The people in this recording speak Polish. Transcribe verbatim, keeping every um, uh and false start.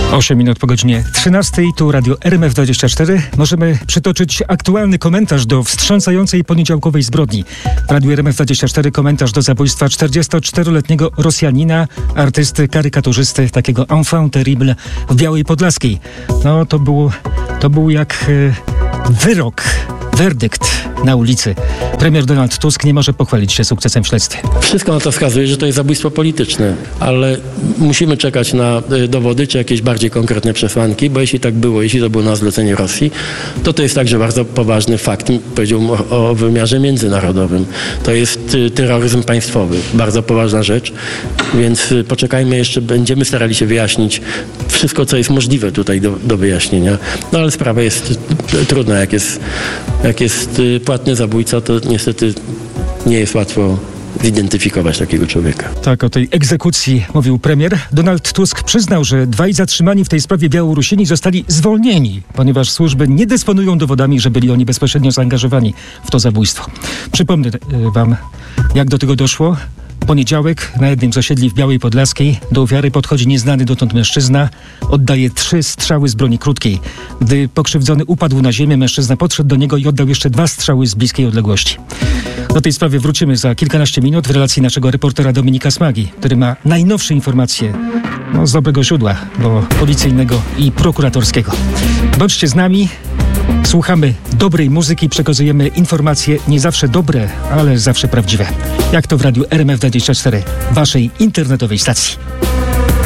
osiem minut po godzinie trzynastej, tu Radio R M F dwadzieścia cztery. Możemy przytoczyć aktualny komentarz do wstrząsającej poniedziałkowej zbrodni. W Radio R M F dwadzieścia cztery komentarz do zabójstwa czterdziestoczteroletniego Rosjanina, artysty, karykaturzysty, takiego enfant terrible w Białej Podlaskiej. No to był, to był jak e, wyrok, werdykt na ulicy. Premier Donald Tusk nie może pochwalić się sukcesem w śledztwie. Wszystko na to wskazuje, że to jest zabójstwo polityczne, ale musimy czekać na dowody czy jakieś bardziej konkretne przesłanki, bo jeśli tak było, jeśli to było na zlecenie Rosji, to to jest także bardzo poważny fakt, powiedziałbym o, o wymiarze międzynarodowym. To jest terroryzm państwowy, bardzo poważna rzecz, więc poczekajmy jeszcze, będziemy starali się wyjaśnić wszystko, co jest możliwe tutaj do, do wyjaśnienia. No ale sprawa jest trudna, jak jest, jak jest płatny zabójca, to niestety nie jest łatwo zidentyfikować takiego człowieka. Tak, o tej egzekucji mówił premier. Donald Tusk przyznał, że dwaj zatrzymani w tej sprawie Białorusini zostali zwolnieni, ponieważ służby nie dysponują dowodami, że byli oni bezpośrednio zaangażowani w to zabójstwo. Przypomnę wam, jak do tego doszło. Poniedziałek na jednym z osiedli w Białej Podlaskiej do ofiary podchodzi nieznany dotąd mężczyzna, oddaje trzy strzały z broni krótkiej. Gdy pokrzywdzony upadł na ziemię, mężczyzna podszedł do niego i oddał jeszcze dwa strzały z bliskiej odległości. Do tej sprawy wrócimy za kilkanaście minut w relacji naszego reportera Dominika Smagi, który ma najnowsze informacje no, z dobrego źródła, bo policyjnego i prokuratorskiego. Bądźcie z nami. Słuchamy dobrej muzyki, przekazujemy informacje nie zawsze dobre, ale zawsze prawdziwe. Jak to w Radiu R M F dwadzieścia cztery, waszej internetowej stacji.